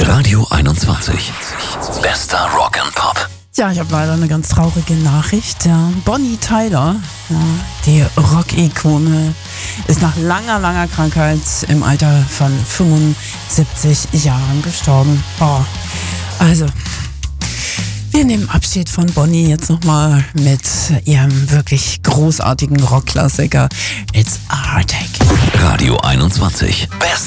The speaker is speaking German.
Radio 21. Bester Rock and Pop. Ja, ich habe leider eine ganz traurige Nachricht. Ja, Bonnie Tyler, ja, die Rock-Ikone, ist nach langer Krankheit im Alter von 75 Jahren gestorben. Oh, also, wir nehmen Abschied von Bonnie jetzt nochmal mit ihrem wirklich großartigen Rockklassiker It's a Heartache. Radio 21. Best